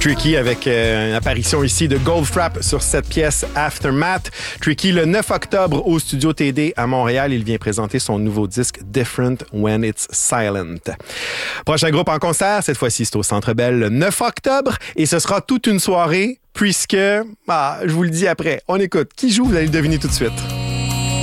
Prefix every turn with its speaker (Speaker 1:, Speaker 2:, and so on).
Speaker 1: Tricky avec une apparition ici de Goldfrapp sur cette pièce Aftermath. Tricky, le 9 octobre au Studio TD à Montréal, il vient présenter son nouveau disque Different When It's Silent. Prochain groupe en concert, cette fois-ci c'est au Centre Bell le 9 octobre et ce sera toute une soirée puisque, je vous le dis après, on écoute. Qui joue? Vous allez le deviner tout de suite.